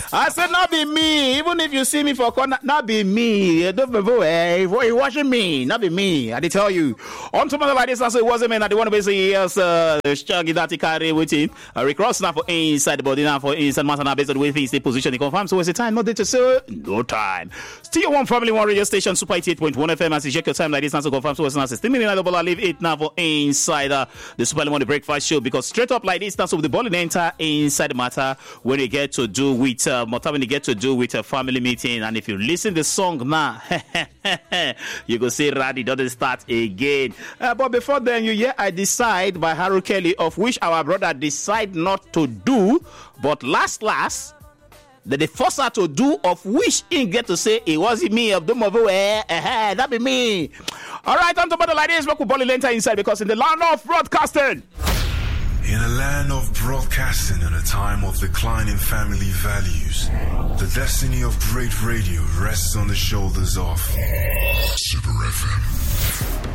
I said, not be me. Even if you see me for corner, not be me. Don't be you watching me, not be me. I did tell you. On tomorrow like this, so it wasn't man. I want to say yes. Shaggy that carry with him. Rick Ross now for inside the body now for inside matter now based on the way he stay position. He confirms. So it's the time. No date to say no time. Still one family, one radio station, Super 88.1 FM. As you check your time like this, now so confirm. So it's now 16 minutes. I leave it now for inside the Super Morning Breakfast Show because straight up like this, now so the ball enter inside the matter when you get to do with when you get to do with a family meeting, and if you listen the song now, you go say Raddy doesn't start again. But before then, you hear I Decide by Harold Kelly, of which our brother decide not to do, but last that they force her to do, of which he get to say it wasn't me of the movie that be me. All right, on top of the like this, we could ball enter inside because in the land of broadcasting. In a land of broadcasting and a time of declining family values, the destiny of great radio rests on the shoulders of Super FM.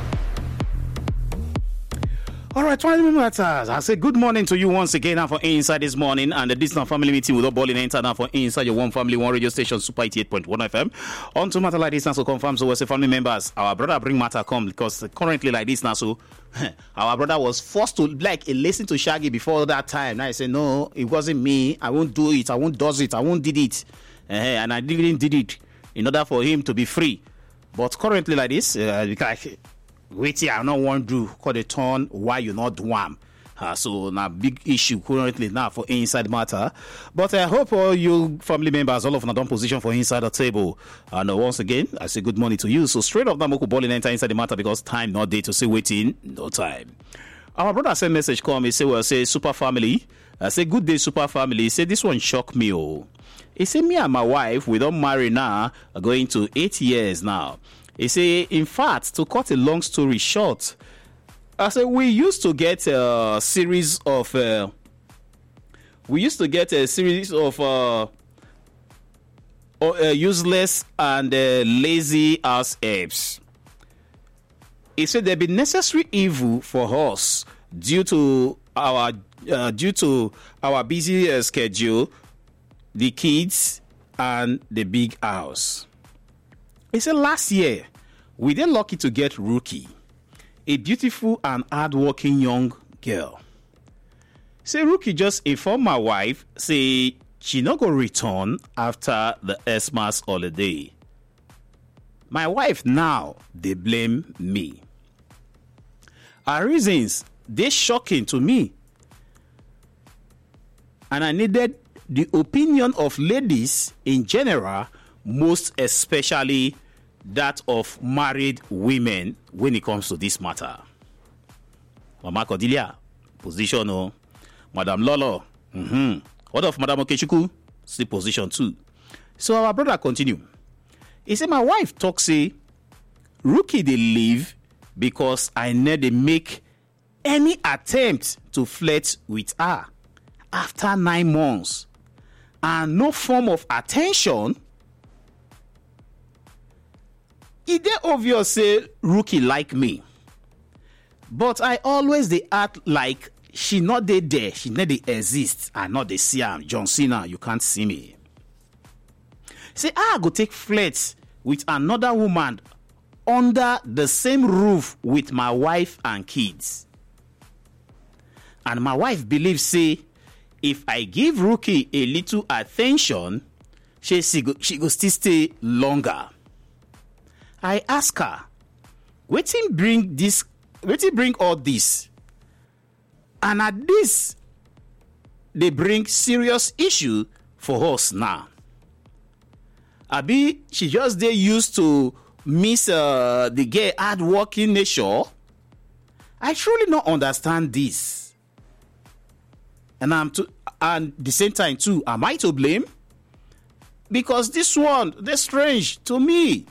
All right, 20 minutes. I say good morning to you once again now for Inside this morning, and the Disney family meeting with Bolin enter now for Inside your one family, one radio station, Super 88.1 FM. On to matter like this now, so confirm. So we say family members, our brother bring matter come because currently like this now, so our brother was forced to listen to Shaggy before that time. Now I say no, it wasn't me. I won't do it. I won't does it. I won't did it, and I didn't did it in order for him to be free. But currently like this, wait, I don't want to do call the turn why you not do one. So now big issue currently now for inside matter. But I hope all you family members, all of them, don't position for inside the table. And once again, I say good morning to you. So straight up, Namoku ball enter inside the matter because time not there to say waiting, no time. Our brother sent message come. He say, well, say super family. I say good day super family. He say this one shock me. Oh, he say me and my wife we don't marry now, going to 8 years now. He say, in fact, to cut a long story short, I say we used to get a series of useless and lazy ass apes. He said there be necessary evil for us due to our busy schedule, the kids, and the big house. He said last year, we were lucky to get Rookie, a beautiful and hardworking young girl. Say Rookie just informed my wife, say she not gonna return after the Xmas holiday. My wife now, they blame me. Her reasons, they shocking to me. And I needed the opinion of ladies in general, most especially that of married women when it comes to this matter. Mama Cordelia, position oh. Madam Lolo, What of Madam Okechukwu? Still position too. So our brother continue. He said, my wife talk say, Rookie they leave because I never make any attempt to flirt with her after 9 months and no form of attention. It dey obvious say Rookie like me, but I always dey act like she not dey there, she not dey exist, I not dey see am. John Cena, you can't see me. Say I go take flirt with another woman under the same roof with my wife and kids, and my wife believes say if I give Rookie a little attention, she go still stay longer. I ask her, wetin bring all this? And at this, they bring serious issue for us now. Abi, she just dey used to miss the gay hard-working nature. I truly not understand this. And the same time too, am I to blame? Because this one, they're strange to me.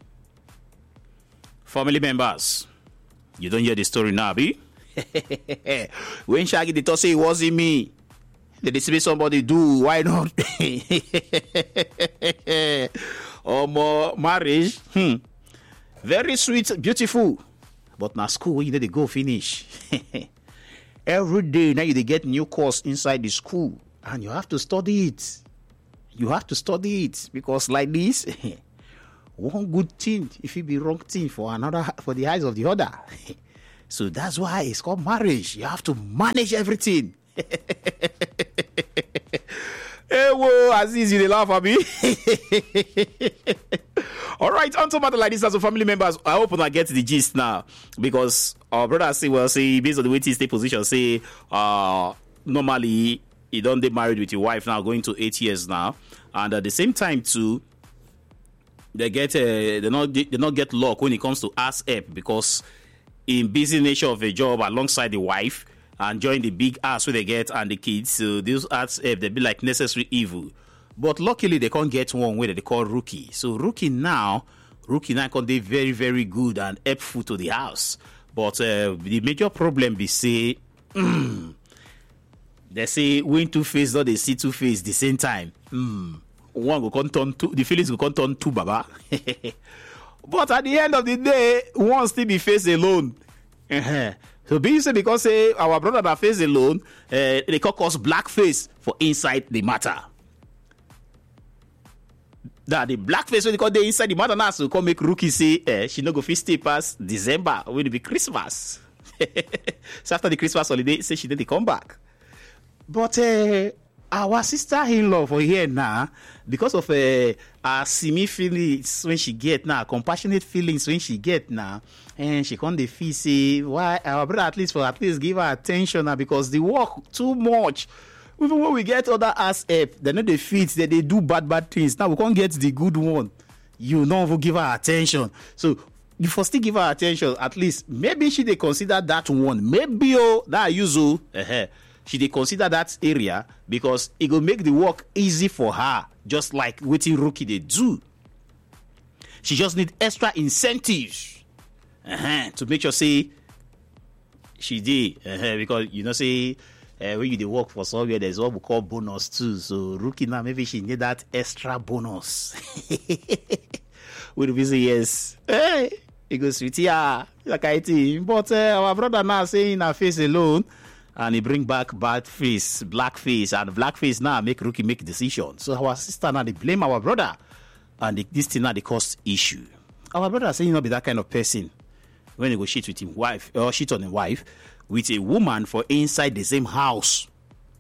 Family members, you don't hear the story now, Abi? When Shaggy they talk say it wasn't me, did they see somebody do? Why not? Or more marriage, very sweet, beautiful, but now school you need to go finish. Every day now you get new course inside the school, and you have to study it. You have to study it because like this, one good thing, if it be wrong thing for the eyes of the other. So that's why it's called marriage. You have to manage everything. Hey, whoa, Aziz, you laugh at me. All right, on to matter like this as a family members. I hope I get the gist now because our brother say, based on the way he stay position, say, normally you don't get married with your wife now, going to 8 years now, and at the same time too, they not get luck when it comes to ask help because in busy nature of a job alongside the wife and join the big ass where they get and the kids, so these ask help they be like necessary evil. But luckily, they can't get one where they call rookie. So rookie now can be very, very good and helpful to the house. But the major problem be say, they say when two face or they see two face the same time. One will come turn two, the feelings will come turn two, baba. But at the end of the day, one still be face alone. So being said because our brother that face alone, they call us black face for inside the matter. That the blackface when they call the inside the matter now, so come make rookie say she no go fit stay past December when it be Christmas. So after the Christmas holiday, say she didn't come back. But our sister-in-law for here now, because of her semi feelings when she get now, compassionate feelings when she get now, and she can't feel say why our brother at least give her attention now because the work too much. Even when we get other ass help, they know they fit, they do bad things. Now we can't get the good one. You don't even give her attention. So you first still give her attention, at least maybe she they consider that one. Maybe that usual she they consider that area because it will make the work easy for her, just like waiting rookie they do. She just need extra incentives to make sure say she did because you know say. When you work for somewhere, there's what we call bonus too. So rookie now, maybe she need that extra bonus. We'll be saying yes. Hey, it goes sweet, yeah, like I think. But our brother now saying her face alone, and he bring back bad face, black face, and black face now make rookie make decision. So our sister now they blame our brother, and this thing now they cause issue. Our brother saying not be that kind of person when he go cheat with his wife or cheat on his wife. With a woman for inside the same house.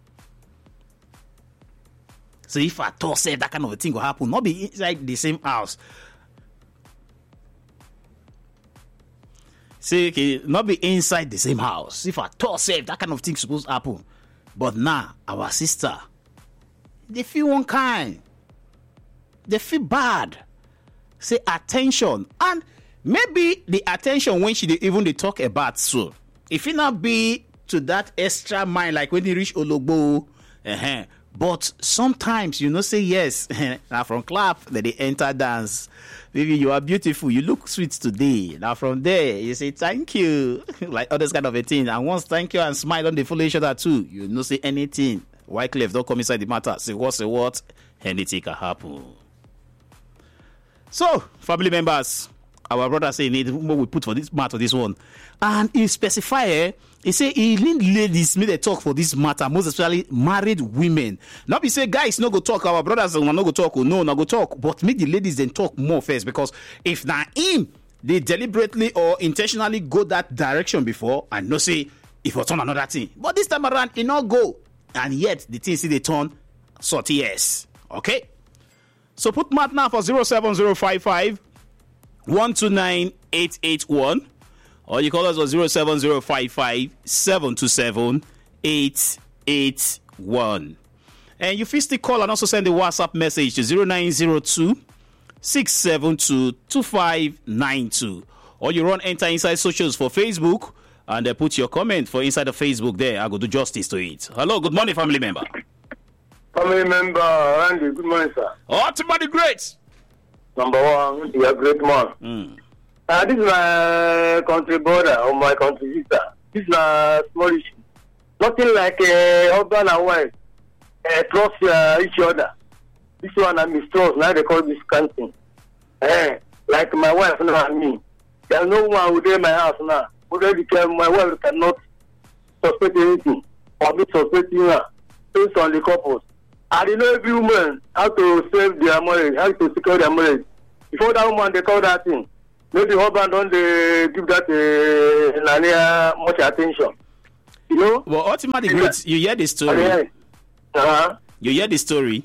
So if I thought say that kind of a thing will happen, not be inside the same house. Say okay, not be inside the same house. If I thought say that kind of thing supposed to happen. But now our sister, they feel one kind. They feel bad. Say attention. And maybe the attention when she even they talk about so. If it not be to that extra mind, like when you reach Ologbo, but sometimes you know say yes. Now from clap, then they enter dance. Baby, you are beautiful. You look sweet today. Now from there, you say thank you, like all this kind of a thing. And once thank you and smile on the follow each other too. You know say anything. Wycliffe don't come inside the matter. Say what? Anything can happen. So family members. Our brother say need what we put for this matter, this one. And he specify, he say he need ladies make they talk for this matter, most especially married women. Not be say guys no go talk, our brothers no go talk, no go talk, but make the ladies then talk more first, because if na him they deliberately or intentionally go that direction before and no say if you turn another thing. But this time around it not go. And yet the thing see they turn 30 years. Okay? So put math now for 07055 129-881, or you call us on 07055 727 881. And you feel still call and also send a WhatsApp message to 0902 672 2592. Or you enter inside socials for Facebook and put your comment for inside the Facebook there. I go do justice to it. Hello, good morning, family member. Family member, Randy, good morning, sir. Ultimately great. Number one, you are a great man. This is my country brother or my country sister. This is a small issue. Nothing like husband and wife trust each other. This one I mistrust. Now they call this kind of thing. Like my wife now and me. There's no one who in my house now. Already my wife cannot suspect anything or be suspecting her based on the couples. I didn't know every woman how to save their marriage, how to secure their marriage. Before that woman, they call that thing. Maybe husband don't they give that much attention. You know? Well, ultimately, great. You hear the story. You hear the story.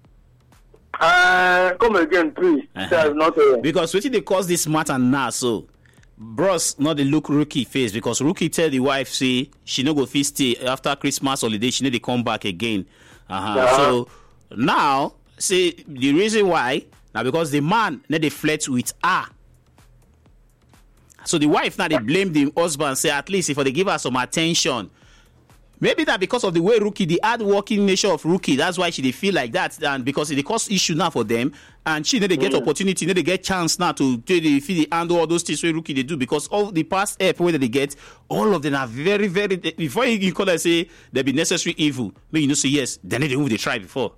Come again, please. Not because what they cause this matter now, so bros not the look Rookie face because Rookie tell the wife say she no go fit stay after Christmas holiday, she need to come back again. So now say the reason why now because the man need to flirt with her. So the wife now they blame the husband, say at least if they give her some attention. Maybe that because of the way Rookie, the hard working nature of Rookie, that's why she they feel like that, and because it cause issue now for them, and she need to get opportunity, need to get chance now to feel the handle all those things where Rookie they do because all the past help where they get, all of them are very, very. Before you call and say there be necessary evil, but you know say yes, they need to move they try before.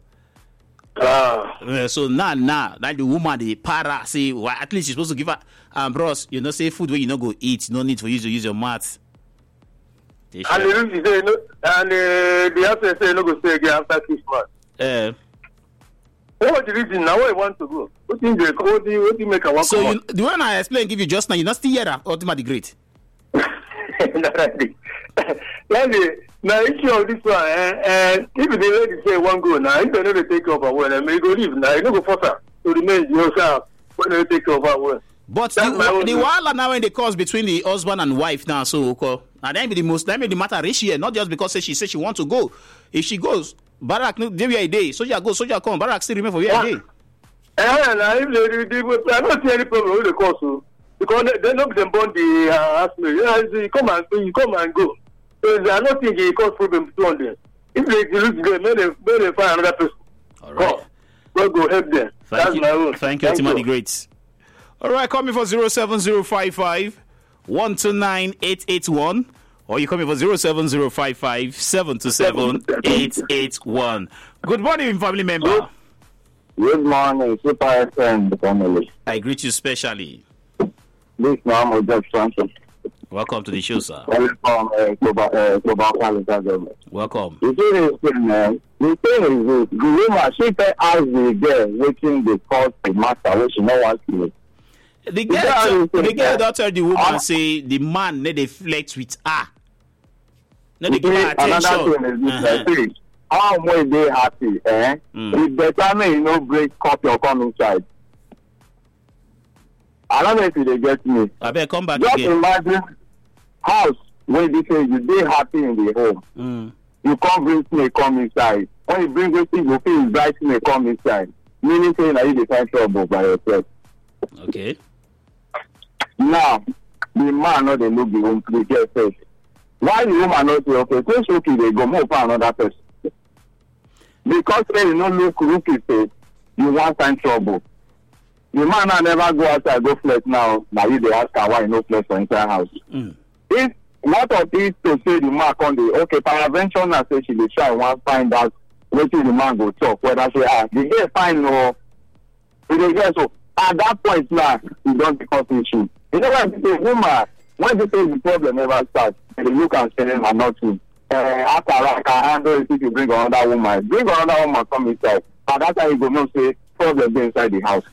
So now like the woman the para say well, at least you're supposed to give her bros, you know say food where you not go eat, no need for you to use your mouth. And the answer say no go stay again after Christmas. What the reason now? Where you want to go? What do you make a want so you, the one I explained give you just now, you not still hear that ultimately great. Now issue of this one, if the lady say one go now, if they know they take over when I may go leave now, you no go force her to remain yourself when they take over when. But the wahala now when they cause between the husband and wife now, so and then be the matter ratio, not just because she says she want to go. If she goes, Barak no dey where a day, soldier go, soldier come, Barak still remain for where a day. Now if they I don't see any problem with the cause, so because they know them born the husband. You come and go. So I don't think it cause problem to them. If they lose them, may they find another person. All right. Go help them. That's my own. Thank you, Timothy Great. All right, call me for 07055 129 881, or you call me for 07055 727 881. Good morning, family member. Good morning, Super FM family. I greet you specially. This now I'm just Francis. Welcome to the show, sir. Welcome, Welcome. The thing is this, the woman, she can ask the girl waiting the cause the matter, which she no want to. The girl don't tell the woman say the man need to flex with her. Not to give her attention. Another thing is this, how much they happy, It better me, you know, break cup your come inside. I don't know if they get me. I better come back just again. Imagine house when they say you dey happy in the home. You can't bring snake come inside. When you bring this thing, you feel bright snake come inside. Meaning saying that you find trouble by yourself. Okay. Now, the man not they look the home to get first. Why the woman not say, okay, since Rookie they go move for another person? Because when you don't look Rookie face, you want find trouble. The man now never go outside, go flex now. Now you they ask her why you no flex for inside house. If what of it to say the man on the okay, paraventure now say she dey try one find out where the man go talk, whether say the girl fine no. The girl so at that point now you don't become issue. You know what I say, woman, when they say the problem never starts, they look and say I'm nothing. After I can handle it if you bring another woman come inside. At that time you go know say problem inside the house.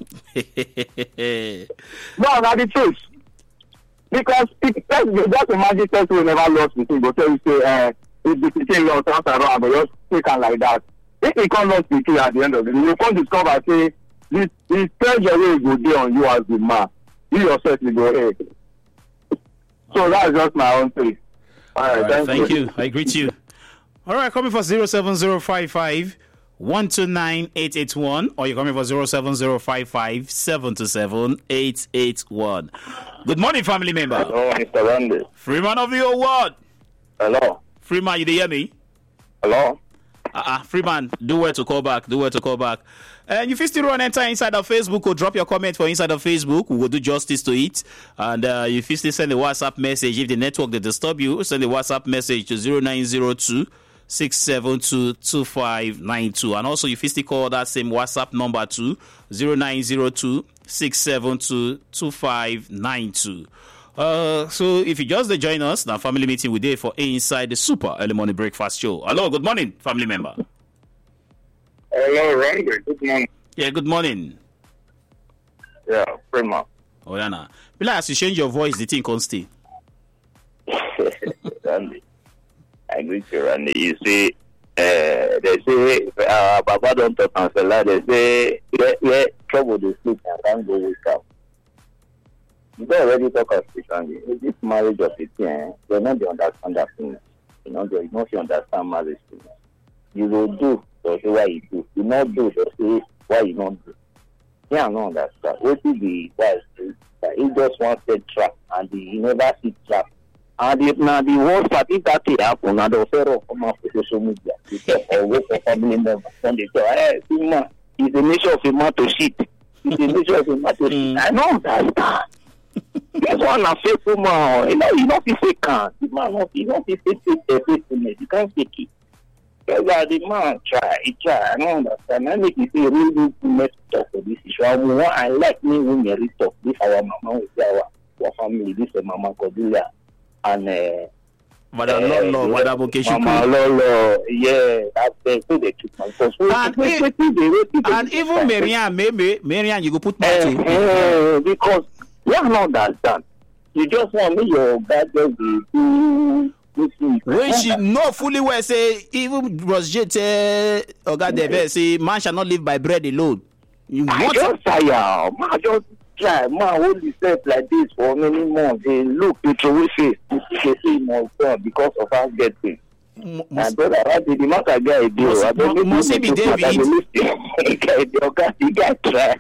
No, not the truth. Because just imagine person who never lost the thing, go tell you say, if the teaching lost outside around, but just take her like that. If you can't lost the key at the end of the day, you can't discover say this pressure will go there on you as the man. You yourself will go hey. So that's just my own thing. All right, thank you. I greet you. All right, coming for 07055 129 881, or you're coming for 07055 727 881. Good morning, family member. Hello, Mr. Randy. Freeman of the old world. Hello. Freeman, you hear me? Hello. Freeman, do where to call back. And you feel still run enter inside of Facebook or drop your comment for inside of Facebook. We will do justice to it. And you feel still send a WhatsApp message. If the network they disturb you, send a WhatsApp message to 0902 672 2592. And also, you feel still call that same WhatsApp number to 0902 672 2592. So if you just join us, now family meeting we did for inside the Super Early Morning Breakfast Show. Hello, good morning, family member. Hello, Randy. Good morning. Yeah, good morning. Yeah, Prima. Oh, yeah, nah. As you change your voice, the thing can't stay. Randy. I agree to Randy. You see, they say, Papa don't talk and say, they say, yeah, trouble the sleep and can't go wake up. You don't already talk of this, Randy. This marriage of it, they're not the understand that thing. They not understand marriage thing. You will do, they'll say why you do. You not do, they'll say why you not do. Yeah, I don't understand. What is the wife do? He just wants to trap, and he never see trap. And if now the worst part, if that thing happen, now they'll say, oh, come off social media. Or wait for family members. And they say, hey, man, it's the nature of a man to shit. It's the nature of a man to shit. I don't understand. This one a faithful man. You know, he fake can. The man, you know, he fake faithfulness. You can't fake it. Because the man he try. I don't understand. I make it say really good to talk for this issue. I like me when you talk. This our mama with our family. This is Mama Cordelia and Madam Lolo, Madam Okechukwu. Mama Lolo, yeah, that's the treatment. And even Marian, you go put my because you are not understand. You just want me your bad just when she know fully well say even Rosjete Oga Deve say man shall not live by bread alone. You want just tire, man just try, man hold himself like this for many months. They look into face to see him because of us getting. My brother, the matter guy do. I don't know. Must be David. The guy try.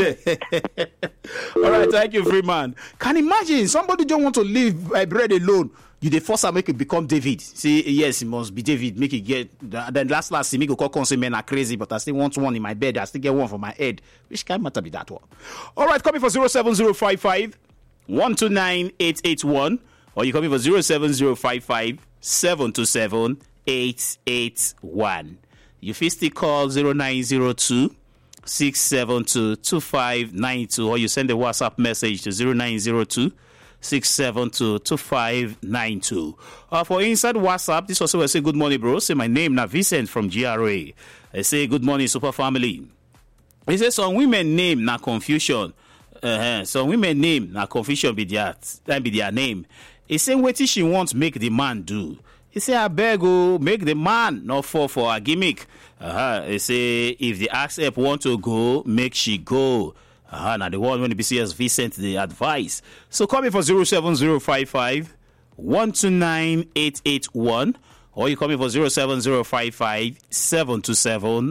All right, thank you, Freeman. Can imagine somebody don't want to live by bread alone. You the force make it become David. See, yes, it must be David. Make it get. Then last, he make a call say men are crazy, but I still want one in my bed. I still get one for my head. Which kind matter be that one? All right, coming for 07055 129 881, or you coming for 07055 727 881. You still call 0902 672 2592, or you send a WhatsApp message to 0902 672 2592. For inside WhatsApp, this also will say good morning, bro. Say my name now Vincent from GRA. I say good morning, super family. He says some women name na confusion. Some women name na confusion be their name. He say what she wants make the man do. He say I beg make the man not fall for a gimmick. He say if the ask help want to go, make she go. Now the one when the BCS Vincent the advice. So call me for 07055 129 881, or you call me for 07055 727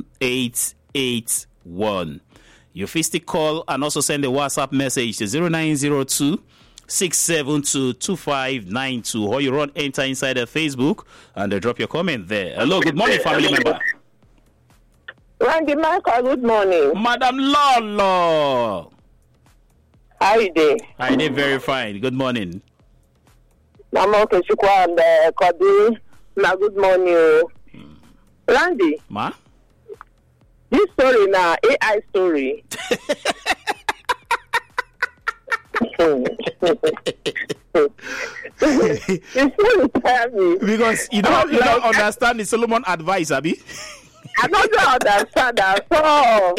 881. You still call and also send a WhatsApp message to 0902 672 2592, or you run enter inside the Facebook and drop your comment there. Hello, good morning, family member. Randy Michael, good morning. Madam Lolo. How you doing? I did very fine. Good morning. Mama Okechukwu and Kodi. Now, good morning. Randy. Ma? This story now, AI story. It's really tell me. Because you don't understand the Solomon advice, Abi. I don't understand that. So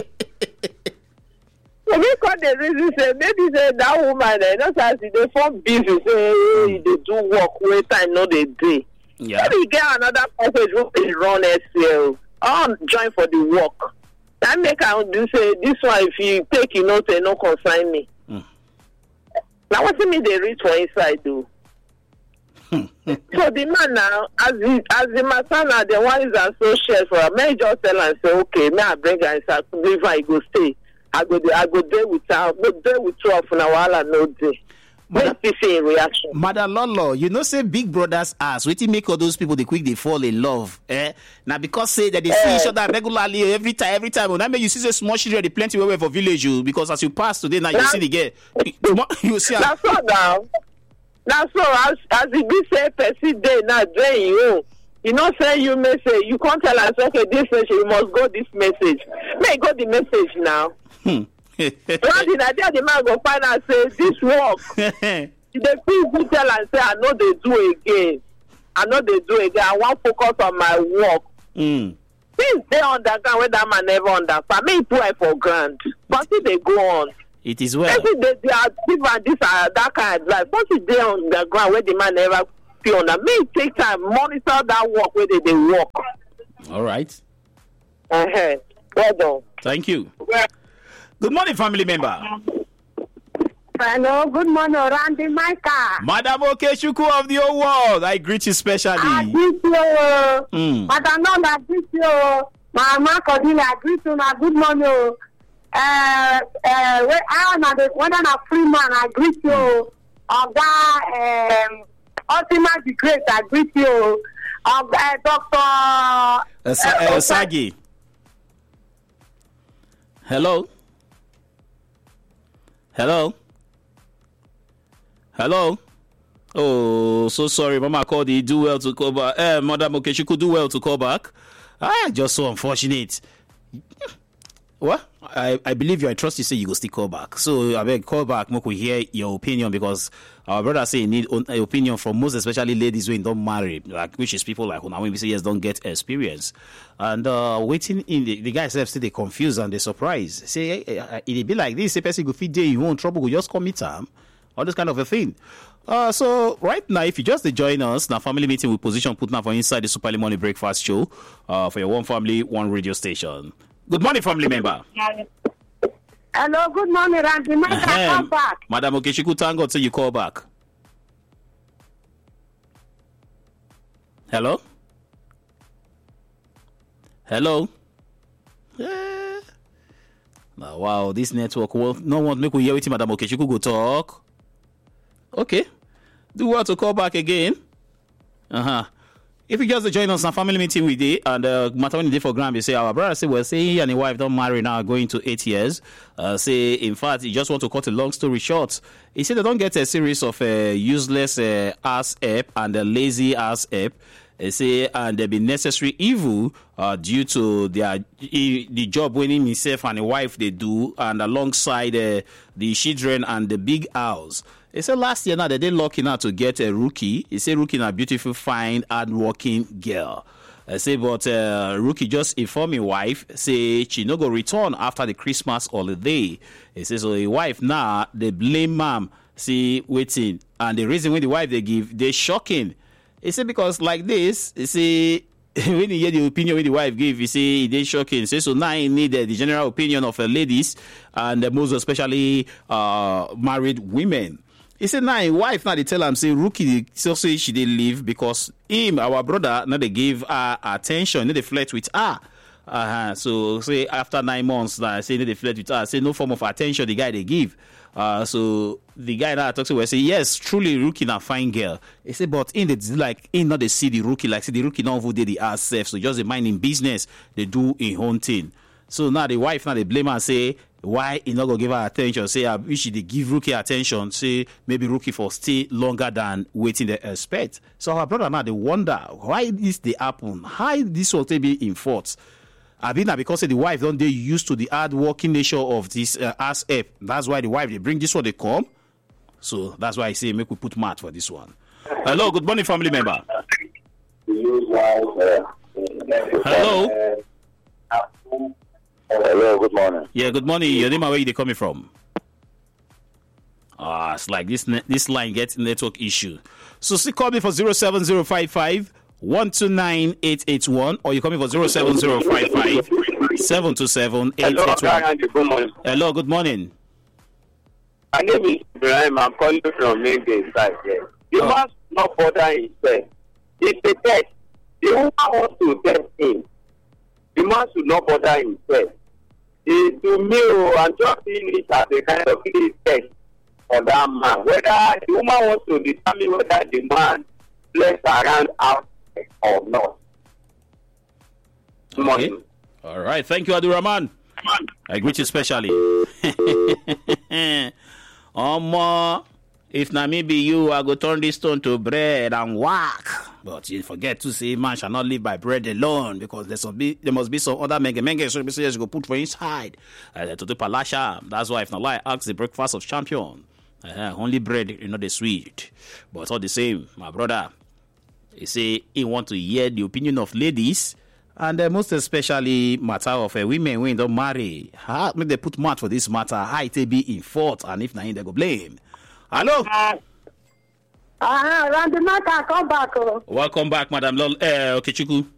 we call the reason say maybe say that woman not as they form busy say they do work where time no they do. Yeah. Maybe get another package who is run SL. Join for the work. That make I do say this one if you take you note and no consign me. Now what me they reach for inside do? So the man now, as the matter now, the one is associate for her. May just tell and say, okay, may I bring her inside, leave her, I go stay. I go there with her, go there with 12 now, while no day. Let's see reaction. Madam Lolo, you know say big brothers ask, what make all those people they quick they fall in love? Now because say that they see each other regularly every time. When I mean you see the small children they plenty way for village you because as you pass today now you see the girl. You see that's all now. That's all as it be say person day now drain you. You know say you message, you can't tell us okay this message you must go this message. May go the message now. Randy, the man go find out say this work. The people tell and say I know they do again. I want to focus on my work. Things they underground where that man never understand. Me put it for grand. But if they go on. It is well. They are different, this that kind of life. Once they on the ground where the man never feel on that, me take time, monitor that work where they walk. All right. Well done. Thank you. Good morning, family member. Hello, good morning, Randy Micah. Madam Okechukwu of the whole world, I greet you specially. I greet you. Madam Nonda, I greet you. Mama Cordelia, I greet you. Good morning. When I'm a free man, I greet you. Ultimate the Great, I greet you. Dr. Sagi. Hello. Oh, so sorry, Mama called you. Do well to call back. Madam Okechukwu, do well to call back. Just so unfortunate. What? I believe you. I trust you. Say you go still call back. So I beg call back. Make we hear your opinion, because our brother say you need an opinion from most, especially ladies when don't marry, like which is people like when we say yes don't get experience, and waiting in the guys have still they confused and they surprised. Say it be like this. A person go feed day you won't trouble go just commit time, all this kind of a thing. So right now, if you just join us, now family meeting with position put now for inside the Super Morning Breakfast Show for your one family, one radio station. Good morning, family member. Hello, good morning, Randy. Come back. Madam Okechukwu, thank God, so you call back. Hello? Wow, this network no one make we hear with Madam Okechukwu go talk. Okay. Do well to call back again. If you just join us on family meeting with it, and matter when you did for Graham, you say our brother say, well, say he and his wife don't marry now, going to 8 years. Say in fact, he just want to cut a long story short. He said they don't get a series of useless ass app and lazy ass app. They say and there be necessary evil due to the job winning himself and the wife they do, and alongside the children and the big house. He said last year now they did lucky now to get a rookie. He said rookie a beautiful, fine, hard-working girl. I say but rookie just inform his wife say she no go return after the Christmas holiday. He says so the wife now they blame mom see waiting, and the reason when the wife they give they shocking. He said because like this, he say when you hear the opinion when the wife give, he say it is shocking. Say so now he need the general opinion of ladies and most especially married women. He said now his wife now they tell him say rookie so say she did leave because him our brother now they give her attention, now they flirt with her. So say after 9 months now say they flirt with her, say no form of attention the guy they give. So the guy that I talked to will say yes, truly rookie na fine girl. He said but in the like in not they see the rookie like see the rookie now who did the ass self, so just the minding business they do in own thing. So now the wife now they blame her and say why he not gonna give her attention? Say I wish they give rookie attention. Say maybe rookie for stay longer than waiting they expect. So our brother now they wonder why this they happen, how this will be in fault. I mean because the wife don't they used to the hard working nature of this ass app. That's why the wife they bring this one they come. So that's why I say make we put mat for this one. Hello, good morning, family member. Hello. Hello, good morning. Yeah, good morning. Your name and where you coming from? It's like this line gets network issue. So still call me for 07055 129 881 or you call me for 07055 727 881. Hello, good morning. My name is Ibrahim. I'm calling from main gate side here. You must not bother himself. It's a test. The woman wants to test him. The man should not bother himself. To me, I'm just seeing it as a kind of test for that man. Whether the woman wants to determine whether the man plays around out or not. Okay. All right. Thank you, Abdurrahman. I greet you specially. If na me be you, I go turn this stone to bread and whack. But you forget to say man shall not live by bread alone, because there must be some other menge so you go put for inside. To do palasha. That's why if not lie, ask the breakfast of champion. Only bread, the sweet. But all the same, my brother, he say he want to hear the opinion of ladies And most especially matter of women when don't marry. How may they put mouth for this matter? How it be in fault, and if not, they go blame. Hello. Randy Maka, come back. Welcome back, Madam Okechukwu.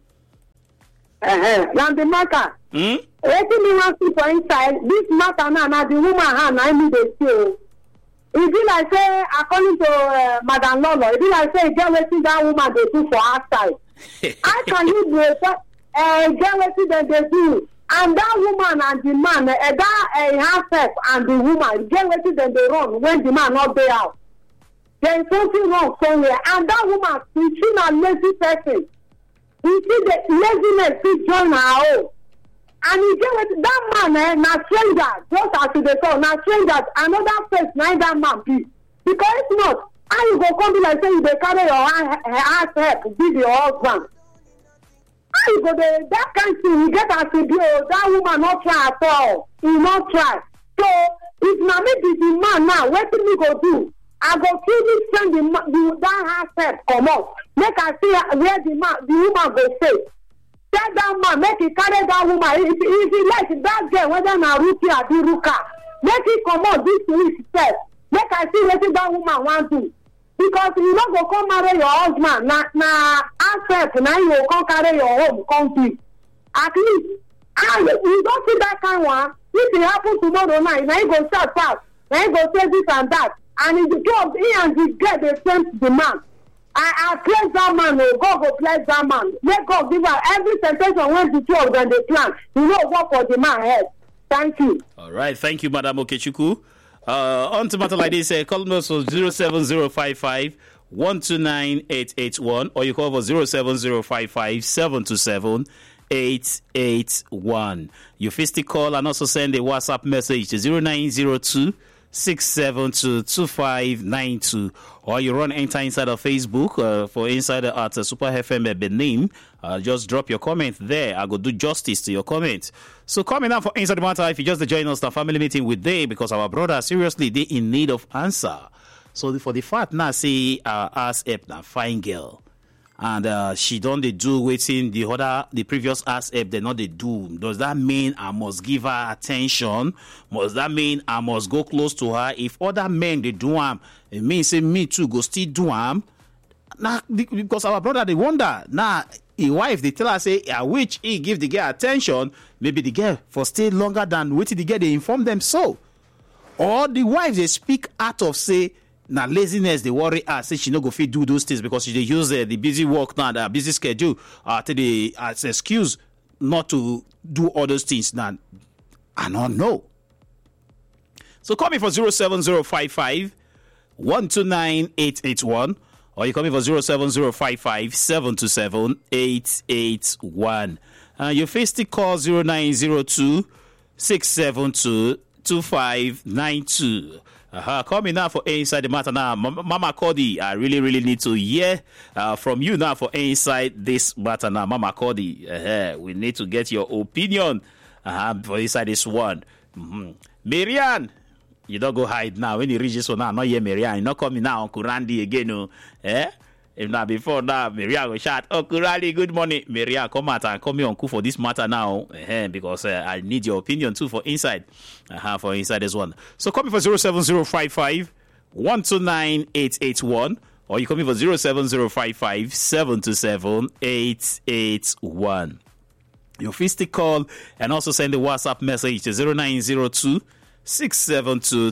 Randy Maka. Hmm? Wetin me wan see for inside this matter now na the woman hand na me dey see o. E be like say according to Madam Lolo, e be like say e get wetin that woman dey do for outside. How can you get wetin dem dey do? And that woman and the man, that herself and the woman get wetin dem dey run when the man no dey out. There is something wrong somewhere, and that woman, she na lazy person. You see the laziness fit join her own. And you get with that man, na stranger, just as you dey talk, na stranger, another face, na that man be. Because if not, how you go come be like say you dey carry your ass help give your husband? How you go dey that kind thing? You get as e be o, that woman no try at all. He no try. So if na me be the man now, wetin me go do? I go quickly send that ass help comot. Make I see where the woman go stay. Tell that man, make he carry that woman. If he like that girl, whether na Ruki or be Ruka, make he come out this week first. Make I see what that woman want to. Because you no go come marry your husband, na accept, na you go come carry your home, come to. At least, you don't see that kind one. If it happen tomorrow night, now you go shut fast. Now you go say this and that. And if the job, he and the girl, they send the man. I bless that man, God will bless that man. Let God give her every temptation when the two of them they plan. You know what for the man head. Thank you. All right, thank you, Madam Okechukwu. On to matter like this, call us for 07055 129 881, or you call for 07055 727 881. You physically call and also send a WhatsApp message to 0902 6722592, or you enter inside of Facebook for Insider at Super FM Benin. Just drop your comment there. I go do justice to your comment. So coming up for Inside the Matter, if you just join us, the family meeting with they, because our brother seriously they in need of answer. So for the fact now say ask help na fine girl, and she don't they do waiting the previous ask help they not they do. Does that mean I must give her attention? Must that mean I must go close to her? If other men they do it means say me too go still do now, because our brother they wonder now. His wife they tell her say which he give the girl attention, maybe the girl for stay longer than waiting the girl they inform them so, or the wife they speak out of say now laziness they worry her, say she no go fit do those things because she they use the busy work now, the busy schedule to the as excuse not to do all those things now. I don't know. So call me for 07055 129 881, or you call me for 07055 727 881. You face the call 0902 672 2592. Call me now for Inside the Matter now. Mama Cody, I really need to hear from you now for Inside this matter now. Mama Cody, we need to get your opinion for Inside this one. Marianne, you don't go hide now. When you reach this one now, not hear Marianne. You not coming now, Uncle Randy again. If not before now, Marianne will shout, Uncle Randy, good morning. Marianne, come out and come here, Uncle, for this matter now. Because I need your opinion too for Inside. For Inside this one. So call me for 07055 129 881, or you call me for 07055 727 881. Your fistic call and also send a WhatsApp message to 0902 672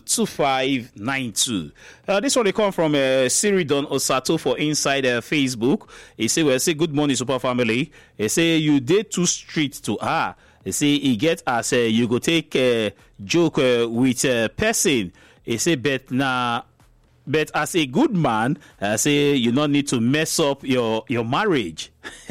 2592. This one they come from Siridon Osato for Inside Facebook. He say, well, say good morning, Super Family. He say you did too strict to her. He say he get as you go take a joke with a person. He say but as a good man, say you don't need to mess up your marriage.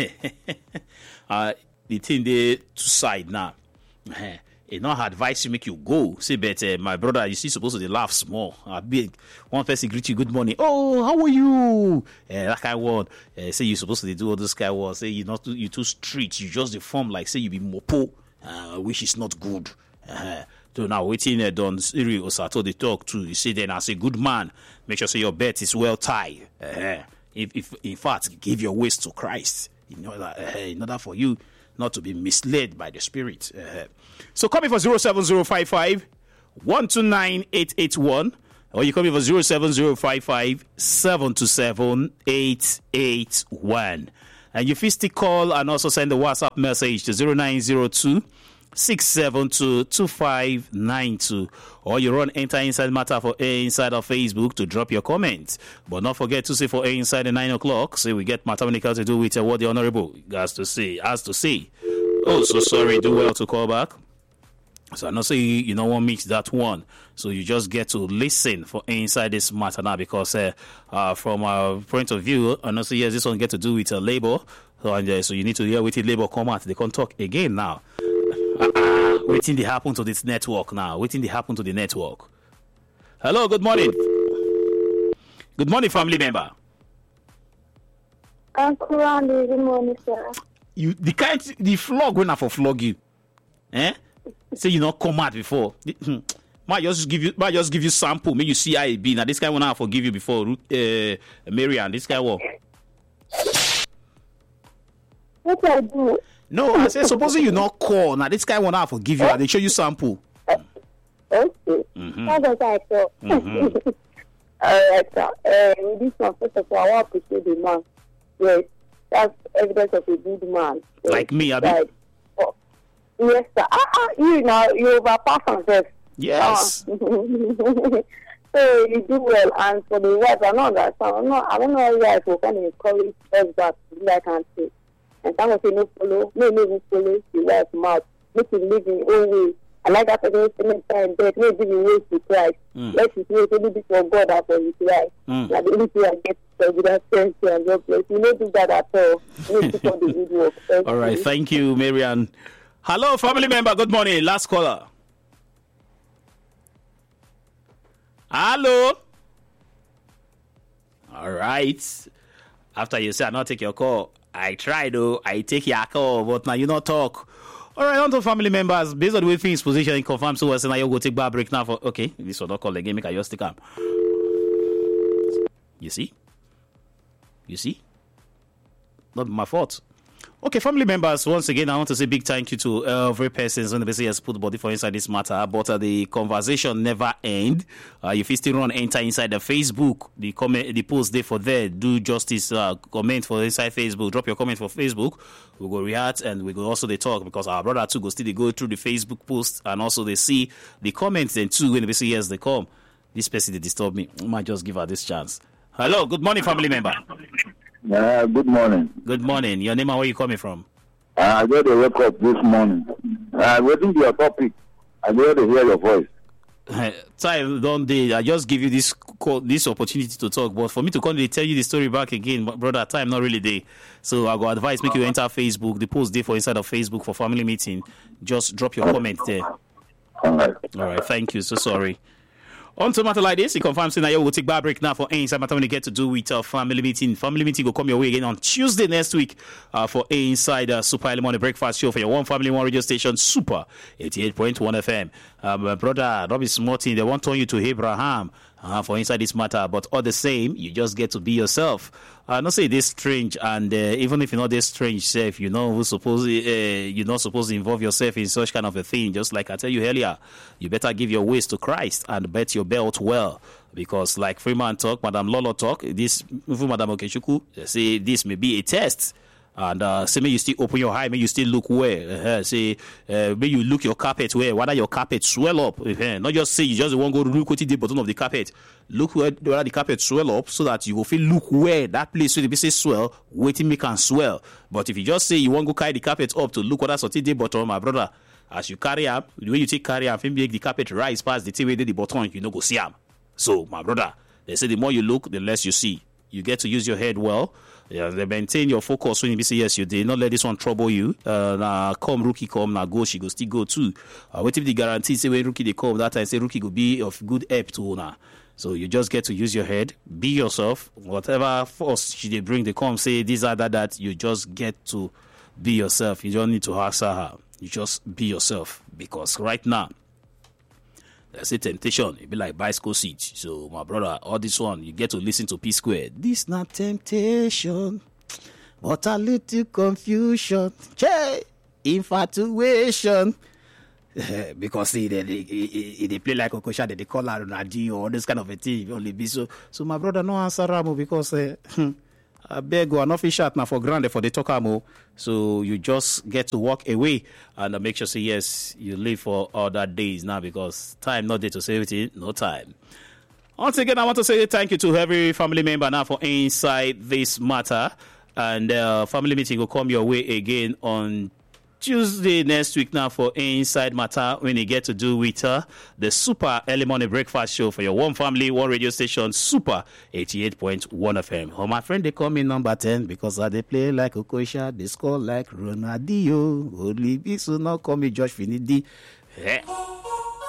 The thing they two side now. He not advise you make you go. Say, but my brother, you see, supposed to laugh small. Big one person greet you, good morning. Oh, how are you? That kind of word. Say you supposed to do all this kind of word. Say you too strict. You just deform like say you be mopo, which is not good. So now waiting Don Siri Osato they talk to. You say then as a good man, make sure say your belt is well tied. If in fact give your waist to Christ in order for you not to be misled by the spirit. So call me for 07055 129 881, or you call me for 07055 727 881. And you can still call and also send a WhatsApp message to 0902 672 2592, or you run Enter Inside Matter for A Inside of Facebook to drop your comments. But not forget to say for A Inside at 9 o'clock, so we get Matter Medical to do with what the Honorable has to say. Oh, so sorry, do well to call back. So I know say you don't want to mix that one. So you just get to listen for Inside this matter now, because from our point of view, I know say yes, this one get to do with labor. So you need to hear with the labor come out. They can't talk again now. Waiting to happen to this network now. Waiting to happen to the network. Hello, good morning. Good morning, family member. Uncle Randy, good morning, sir. The flog when I for flog you. Say you not come out before. Might just give you sample. Make you see how it be. Now this guy will not forgive you before. Marian, this guy will. What do I do? No, I said supposing you not call. Now this guy will not forgive you. And they show you sample. Okay. That's what I thought. All right, sir. With this one, first of all, I want to appreciate the man. Yes, that's evidence of a good man. Like me, I mean. Yes, sir. You overpass yourself. Yes. So you do well, and for the wife, I know that. I don't know how you guys will kind of encourage us back to do that and say. And some will say no follow, no follow the wife's mouth, make him live in your own way. I like that person spending time dead, no giving ways to Christ. Let it wait only before God after you Christ. Like the only thing I get to with that sense and God bless. You don't do that at all. You need to do the good work. All right, thank you, Marian. Hello, family member. Good morning. Last caller. Hello. All right. After you say I not take your call, I try though. I take your call, but now you not talk. All right, on to family members. Based on the way things position, confirm so now you go take bar break now for. Okay, this will not call again. Make I just take up. You see? Not my fault. Okay, family members, once again, I want to say big thank you to every person who has put body for inside this matter, but the conversation never end. If you still run Enter Inside the Facebook, the post there for there, do justice, comment for inside Facebook, drop your comment for Facebook, we go react and we go also they talk, because our brother too go still they go through the Facebook post and also they see the comments then too when they say yes they come. This person they disturb me, I might just give her this chance. Hello, good morning, family member. Good morning. Good morning. Your name and where you coming from? I got to wake up this morning. Waiting for your topic. I got to hear your voice. Time don't they? I just give you this opportunity to talk, but for me to come and tell you the story back again, brother, time not really there. So I go advise make you enter Facebook. The post there for inside of Facebook for family meeting. Just drop your comment there. All right. Thank you. So sorry. On to matter like this, he confirms saying that you will take bar break now for Inside Matter when you get to do with family meeting. Family meeting will come your way again on Tuesday next week for Inside Super Early Morning Breakfast Show for your one family, one radio station, Super 88.1 FM. Brother Robbie Smartin, they won't turn you to Abraham for Inside this matter, but all the same, you just get to be yourself. Not say this strange, and even if you're not this strange self, you're not supposed to involve yourself in such kind of a thing. Just like I tell you earlier, you better give your ways to Christ and bet your belt well, because like Freeman talk, Madam Lolo talk, this Madam Okechukwu say this may be a test. And say, may you still open your eye, may you still look where. Say, may you look your carpet where, whether your carpet swell up. Not just say you just won't go to look at the bottom of the carpet. Look whether the carpet swell up, so that you will feel look where that place where the say swell, waiting make can swell. But if you just say you won't go carry the carpet up to look what that's at the bottom, my brother, as you carry up, the way you take carry up, make the carpet rise past the thing where the bottom, you know go see them. So, my brother, they say the more you look, the less you see. You get to use your head well. Yeah, they maintain your focus when you say yes, you did not let this one trouble you. Come rookie, come now go, she go still go too. What if the guarantee say when rookie they come that time say rookie go be of good help to owner. So you just get to use your head, be yourself. Whatever force she they bring, they come say this that. You just get to be yourself. You don't need to answer her. You just be yourself, because right now there's a temptation. It be like bicycle seat. So, my brother, all this one, you get to listen to P Square. This not temptation, but a little confusion. Che! infatuation. Because they play like Okosha, they call her Ronaldinho or this kind of a thing. Only be so my brother no answer Ramo because I beg you, an official now for granted for the Tokamo. So you just get to walk away and make sure say yes, you live for other days now because time not there to say everything, no time. Once again, I want to say thank you to every family member now for inside this matter, and family meeting will come your way again on Tuesday next week now for Inside Matter when you get to do with the Super Early Morning Breakfast Show for your one family, one radio station, Super 88.1 FM. Oh, my friend, they call me number 10 because they play like Okosha, they score like Ronaldinho. Only be so now call me Josh Finidi.